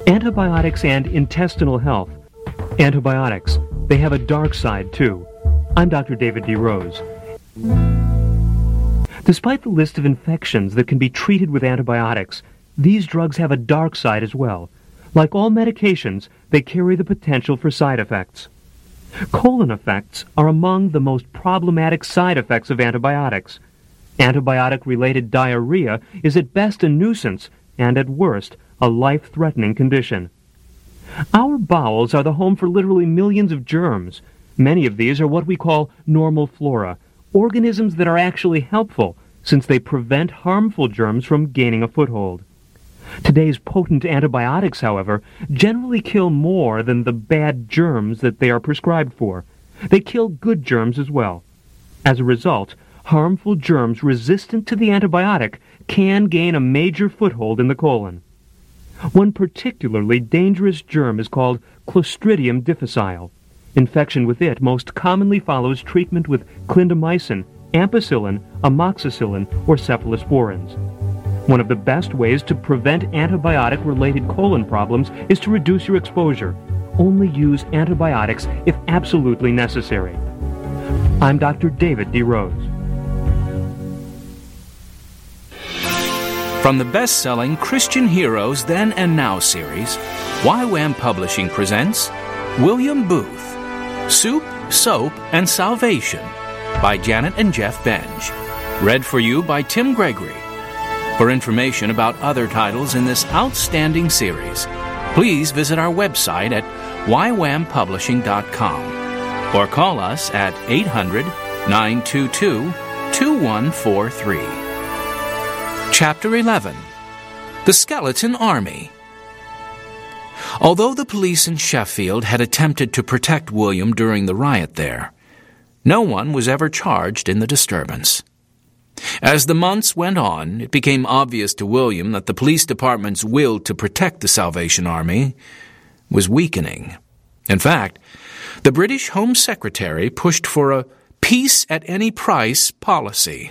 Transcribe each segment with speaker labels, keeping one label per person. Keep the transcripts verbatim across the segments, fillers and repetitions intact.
Speaker 1: Antibiotics and intestinal health. Antibiotics. They have a dark side, too. I'm Doctor David D. Rose. Despite the list of infections that can be treated with antibiotics, these drugs have a dark side as well. Like all medications, they carry the potential for side effects. Colon effects are among the most problematic side effects of antibiotics. Antibiotic-related diarrhea is at best a nuisance and at worst a life-threatening condition. Our bowels are the home for literally millions of germs. Many of these are what we call normal flora, organisms that are actually helpful since they prevent harmful germs from gaining a foothold. Today's potent antibiotics, however, generally kill more than the bad germs that they are prescribed for. They kill good germs as well. As a result, harmful germs resistant to the antibiotic can gain a major foothold in the colon. One particularly dangerous germ is called Clostridium difficile. Infection with it most commonly follows treatment with clindamycin, ampicillin, amoxicillin, or cephalosporins. One of the best ways to prevent antibiotic-related colon problems is to reduce your exposure. Only use antibiotics if absolutely necessary. I'm Doctor David D. Rose.
Speaker 2: From the best-selling Christian Heroes Then and Now series, Y WAM Publishing presents William Booth, Soup, Soap, and Salvation by Janet and Jeff Benj. Read for you by Tim Gregory. For information about other titles in this outstanding series, please visit our website at y wam publishing dot com or call us at eight hundred, nine two two, two one four three. Chapter eleven. The Skeleton Army. Although the police in Sheffield had attempted to protect William during the riot there, no one was ever charged in the disturbance. As the months went on, it became obvious to William that the police department's will to protect the Salvation Army was weakening. In fact, the British Home Secretary pushed for a peace at any price policy.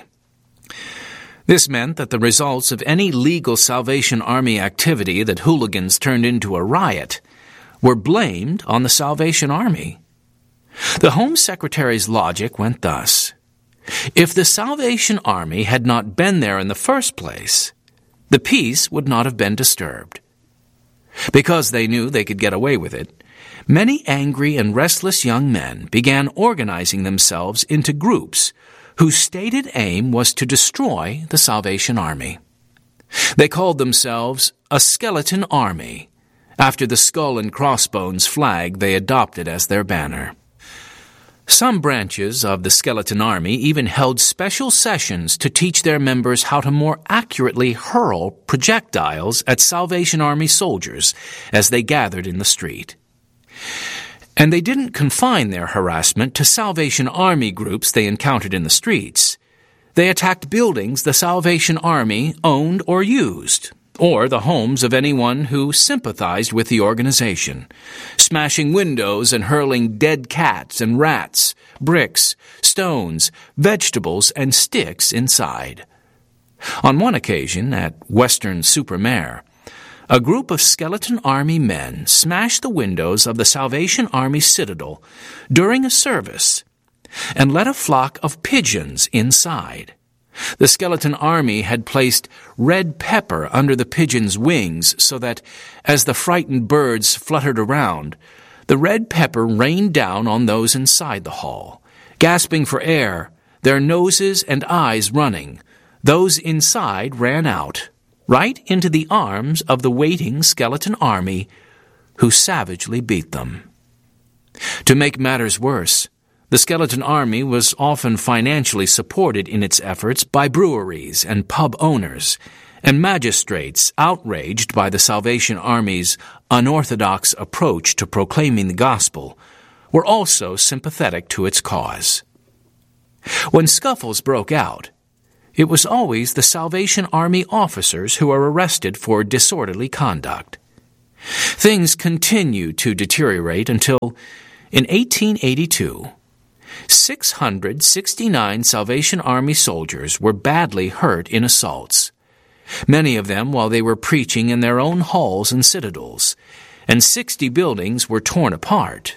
Speaker 2: This meant that the results of any legal Salvation Army activity that hooligans turned into a riot were blamed on the Salvation Army. The Home Secretary's logic went thus. If the Salvation Army had not been there in the first place, the peace would not have been disturbed. Because they knew they could get away with it, many angry and restless young men began organizing themselves into groups whose stated aim was to destroy the Salvation Army. They called themselves a Skeleton Army, after the skull and crossbones flag they adopted as their banner. Some branches of the Skeleton Army even held special sessions to teach their members how to more accurately hurl projectiles at Salvation Army soldiers as they gathered in the street. And they didn't confine their harassment to Salvation Army groups they encountered in the streets. They attacked buildings the Salvation Army owned or used, or the homes of anyone who sympathized with the organization, smashing windows and hurling dead cats and rats, bricks, stones, vegetables, and sticks inside. On one occasion, at Weston-super-Mare, a group of Skeleton Army men smashed the windows of the Salvation Army Citadel during a service and let a flock of pigeons inside. The Skeleton Army had placed red pepper under the pigeons' wings so that, as the frightened birds fluttered around, the red pepper rained down on those inside the hall, gasping for air, their noses and eyes running. Those inside ran out, right into the arms of the waiting Skeleton Army, who savagely beat them. To make matters worse, the Skeleton Army was often financially supported in its efforts by breweries and pub owners, and magistrates outraged by the Salvation Army's unorthodox approach to proclaiming the gospel were also sympathetic to its cause. When scuffles broke out, it was always the Salvation Army officers who were arrested for disorderly conduct. Things continued to deteriorate until, in eighteen eighty-two, six hundred sixty-nine Salvation Army soldiers were badly hurt in assaults, many of them while they were preaching in their own halls and citadels, and sixty buildings were torn apart.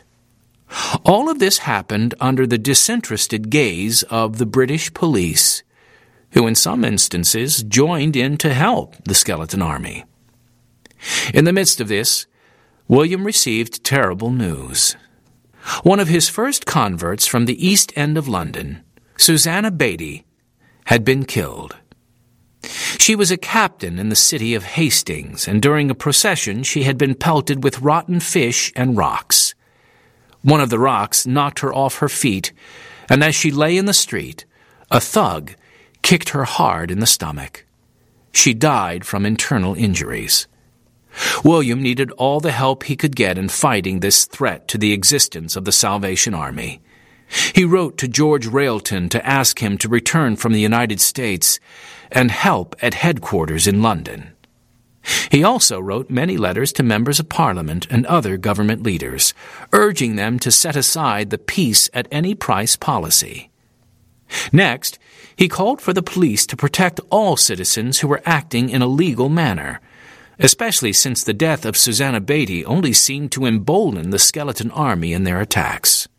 Speaker 2: All of this happened under the disinterested gaze of the British police, who in some instances joined in to help the Skeleton Army. In the midst of this, William received terrible news. One of his first converts from the East End of London, Susanna Beatty, had been killed. She was a captain in the city of Hastings, and during a procession she had been pelted with rotten fish and rocks. One of the rocks knocked her off her feet, and as she lay in the street, a thug kicked her hard in the stomach. She died from internal injuries. William needed all the help he could get in fighting this threat to the existence of the Salvation Army. He wrote to George Railton to ask him to return from the United States and help at headquarters in London. He also wrote many letters to members of Parliament and other government leaders, urging them to set aside the peace at any price policy. Next, he called for the police to protect all citizens who were acting in a legal manner, especially since the death of Susanna Beatty only seemed to embolden the Skeleton Army in their attacks.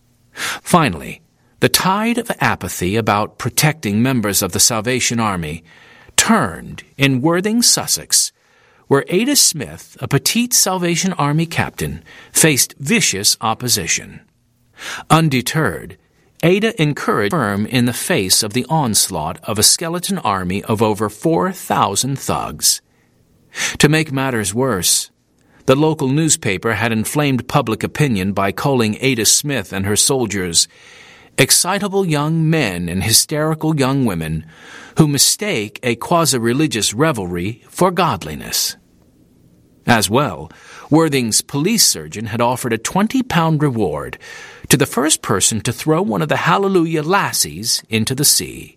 Speaker 2: Finally, the tide of apathy about protecting members of the Salvation Army turned in Worthing, Sussex, where Ada Smith, a petite Salvation Army captain, faced vicious opposition. Undeterred, Ada encouraged firm in the face of the onslaught of a skeleton army of over four thousand thugs. To make matters worse, the local newspaper had inflamed public opinion by calling Ada Smith and her soldiers excitable young men and hysterical young women who mistake a quasi-religious revelry for godliness. As well, Worthing's police surgeon had offered a twenty-pound reward to the first person to throw one of the Hallelujah lassies into the sea.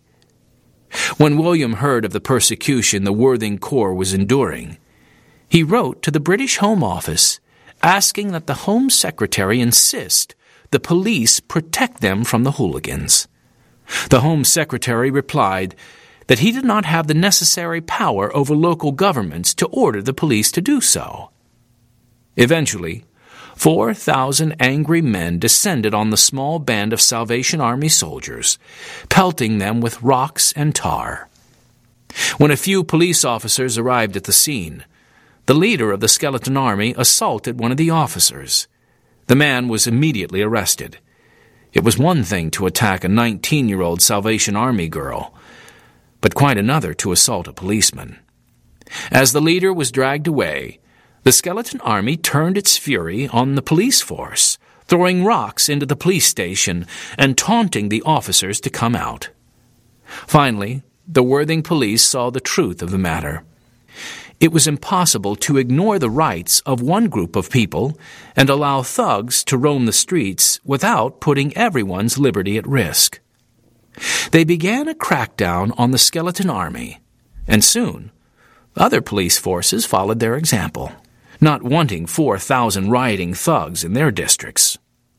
Speaker 2: When William heard of the persecution the Worthing Corps was enduring, he wrote to the British Home Office asking that the Home Secretary insist the police protect them from the hooligans. The Home Secretary replied that he did not have the necessary power over local governments to order the police to do so. Eventually, four thousand angry men descended on the small band of Salvation Army soldiers, pelting them with rocks and tar. When a few police officers arrived at the scene, the leader of the Skeleton Army assaulted one of the officers. The man was immediately arrested. It was one thing to attack a nineteen-year-old Salvation Army girl, but quite another to assault a policeman. As the leader was dragged away, the Skeleton Army turned its fury on the police force, throwing rocks into the police station and taunting the officers to come out. Finally, the Worthing police saw the truth of the matter. It was impossible to ignore the rights of one group of people and allow thugs to roam the streets without putting everyone's liberty at risk. They began a crackdown on the Skeleton Army, and soon other police forces followed their example, not wanting four thousand rioting thugs in their districts.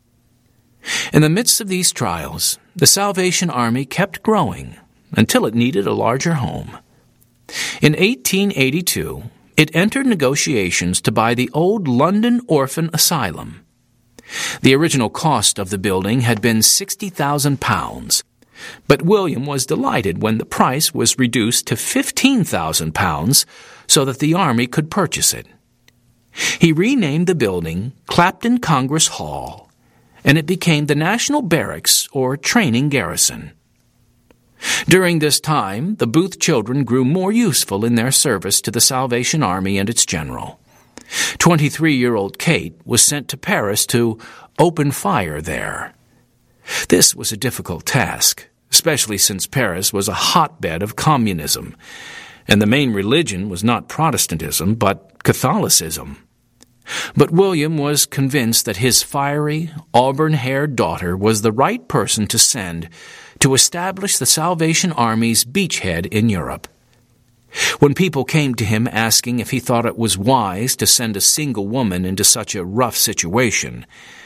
Speaker 2: In the midst of these trials, the Salvation Army kept growing until it needed a larger home. In eighteen eighty-two, it entered negotiations to buy the old London Orphan Asylum. The original cost of the building had been sixty thousand pounds, but William was delighted when the price was reduced to fifteen thousand pounds so that the army could purchase it. He renamed the building Clapton Congress Hall, and it became the National Barracks or Training Garrison. During this time, the Booth children grew more useful in their service to the Salvation Army and its general. Twenty-three-year-old Kate was sent to Paris to open fire there. This was a difficult task, especially since Paris was a hotbed of communism, and the main religion was not Protestantism but Catholicism. But William was convinced that his fiery, auburn-haired daughter was the right person to send to establish the Salvation Army's beachhead in Europe. When people came to him asking if he thought it was wise to send a single woman into such a rough situation,